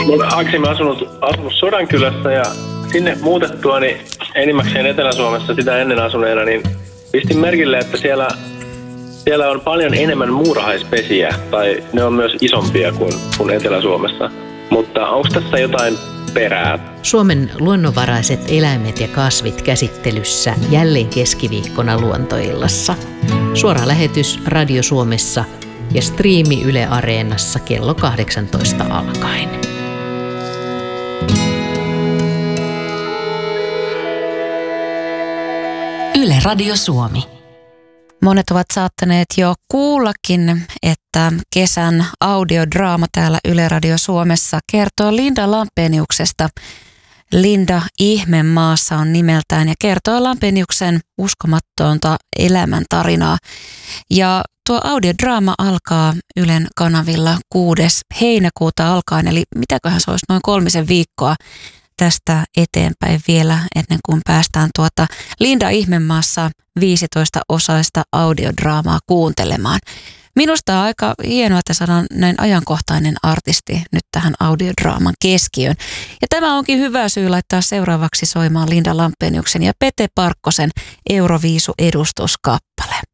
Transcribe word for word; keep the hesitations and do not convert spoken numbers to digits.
olen aikaisemmin asunut, asunut Sodankylässä ja sinne muutettua niin enimmäkseen Etelä-Suomessa sitä ennen asuneena, niin pistin merkille, että siellä, siellä on paljon enemmän muurahaispesiä, tai ne on myös isompia kuin, kuin Etelä-Suomessa. Mutta onko tässä jotain perää? Suomen luonnonvaraiset eläimet ja kasvit käsittelyssä jälleen keskiviikkona Luontoillassa. Suora lähetys Radio Suomessa ja striimi Yle Areenassa kello kahdeksantoista alkaen. Yle Radio Suomi. Monet ovat saattaneet jo kuullakin, että kesän audiodraama täällä Yle Radio Suomessa kertoo Linda Lampeniuksesta. Linda Ihmemaassa on nimeltään ja kertoo Lampeniuksen uskomattonta elämäntarinaa. Ja tuo audiodraama alkaa Ylen kanavilla kuudes heinäkuuta alkaen, eli mitäköhän se olisi noin kolmisen viikkoa tästä eteenpäin vielä ennen kuin päästään tuota Linda Ihmemaassa viisitoista-osaista audiodraamaa kuuntelemaan. Minusta on aika hienoa, että saadaan näin ajankohtainen artisti nyt tähän audiodraaman keskiöön. Ja tämä onkin hyvä syy laittaa seuraavaksi soimaan Linda Lampeniuksen ja Pete Parkkosen Euroviisu-edustuskappale.